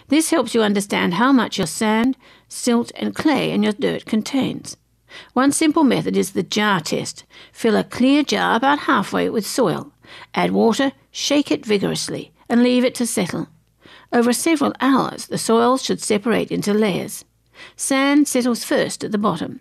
This helps you understand how much your sand, silt and clay in your dirt contains. One simple method is the jar test. Fill a clear jar about halfway with soil. Add water, shake it vigorously, and leave it to settle. Over several hours, the soil should separate into layers. Sand settles first at the bottom.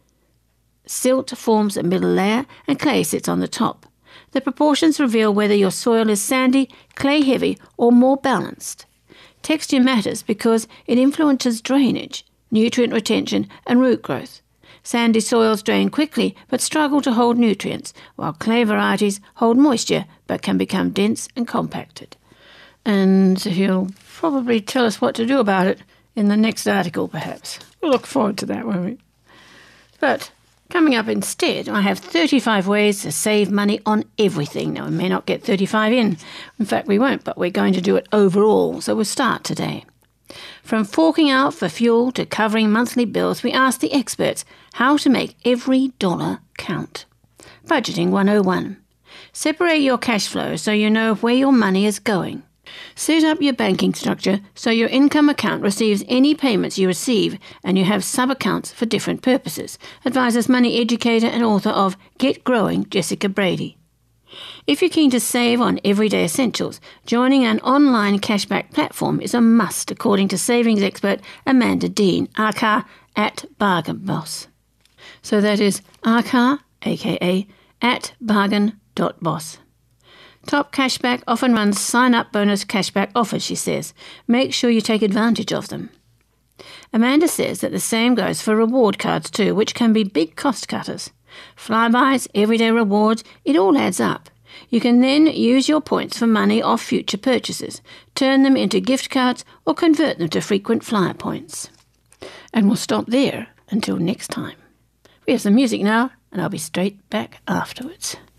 Silt forms a middle layer, and clay sits on the top. The proportions reveal whether your soil is sandy, clay-heavy, or more balanced. Texture matters because it influences drainage, nutrient retention, and root growth. Sandy soils drain quickly but struggle to hold nutrients, while clay varieties hold moisture but can become dense and compacted. And he'll probably tell us what to do about it in the next article, perhaps. We'll look forward to that, won't we? But coming up instead, I have 35 ways to save money on everything. Now, we may not get 35 in. In fact, we won't, but we're going to do it overall, so we'll start today. From forking out for fuel to covering monthly bills, we asked the experts how to make every dollar count. Budgeting 101. Separate your cash flow so you know where your money is going. Set up your banking structure so your income account receives any payments you receive and you have sub-accounts for different purposes, advises money educator and author of Get Growing, Jessica Brady. If you're keen to save on everyday essentials, joining an online cashback platform is a must, according to savings expert Amanda Dean, aka @bargainboss. So that is aka, aka @bargain.boss. Top Cashback often runs sign-up bonus cashback offers, she says. Make sure you take advantage of them. Amanda says that the same goes for reward cards too, which can be big cost cutters. Flybys, everyday rewards, it all adds up. You can then use your points for money off future purchases, turn them into gift cards or convert them to frequent flyer points. And we'll stop there until next time. We have some music now, and I'll be straight back afterwards.